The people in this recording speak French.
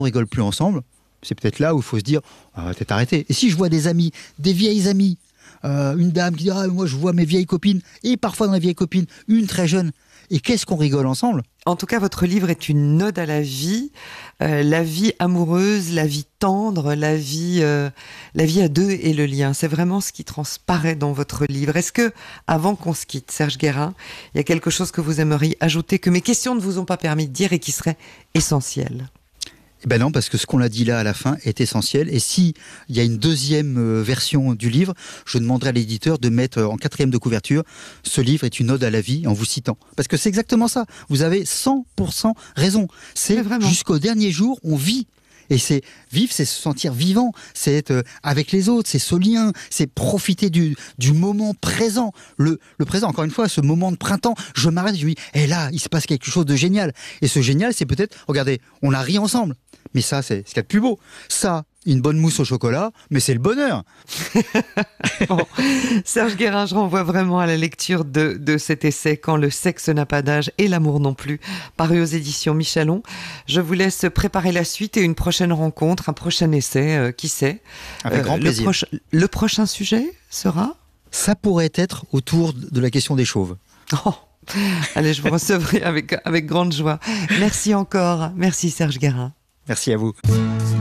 on rigole plus ensemble, c'est peut-être là où il faut se dire, on va peut-être arrêter. Et si je vois des amis, des vieilles amies, une dame qui dit, moi je vois mes vieilles copines, et parfois dans les vieilles copines, une très jeune, et qu'est-ce qu'on rigole ensemble? En tout cas, votre livre est une ode à la vie amoureuse, la vie tendre, la vie à deux et le lien. C'est vraiment ce qui transparaît dans votre livre. Est-ce que, avant qu'on se quitte, Serge Guérin, il y a quelque chose que vous aimeriez ajouter, que mes questions ne vous ont pas permis de dire et qui serait essentiel? Eh ben non, parce que ce qu'on a dit là à la fin est essentiel. Et si il y a une deuxième version du livre, je demanderai à l'éditeur de mettre en 4e de couverture, ce livre est une ode à la vie, en vous citant. Parce que c'est exactement ça. Vous avez 100% raison. C'est jusqu'au dernier jour, on vit. Et c'est vivre, c'est se sentir vivant, c'est être avec les autres, c'est ce lien, c'est profiter du moment présent. Le présent, encore une fois, ce moment de printemps, je m'arrête, je me dis, là, il se passe quelque chose de génial. Et ce génial, c'est peut-être, regardez, on a ri ensemble. Mais ça, c'est ce qu'il y a de plus beau. Ça, une bonne mousse au chocolat, mais c'est le bonheur. Bon, Serge Guérin, je renvoie vraiment à la lecture de cet essai « Quand le sexe n'a pas d'âge et l'amour non plus », paru aux éditions Michalon. Je vous laisse préparer la suite et une prochaine rencontre, un prochain essai, qui sait. Avec grand plaisir. Le prochain sujet sera ? Ça pourrait être autour de la question des chauves. Oh, allez, je vous recevrai avec grande joie. Merci encore. Merci Serge Guérin. Merci à vous.